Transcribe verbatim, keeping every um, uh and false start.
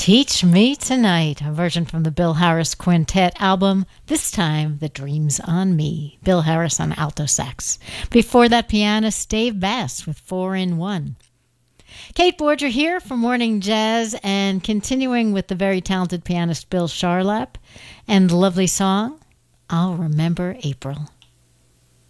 Teach Me Tonight, a version from the Bill Harris Quintet album, this time The Dreams on Me. Bill Harris on alto sax. Before that, pianist Dave Bass with Four in One. Kate Borger here for Morning Jazz, and continuing with the very talented pianist Bill Charlap and the lovely song, I'll Remember April.